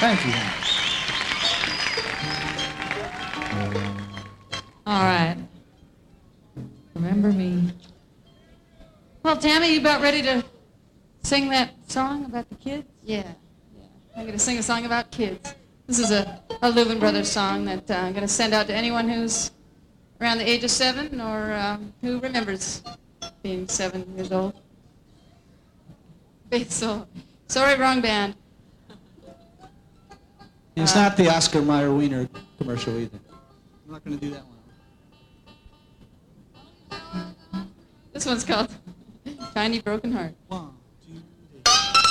Thank you. All right. Remember me. Well, Tammy, you about ready to sing that song about the kids? Yeah. I'm going to sing a song about kids. This is a Louvin Brothers song that I'm going to send out to anyone who's around the age of 7 or who remembers being 7 years old. So, sorry, wrong band. It's not the Oscar Mayer Wiener commercial either. I'm not going to do that one. This one's called Tiny Broken Heart. 1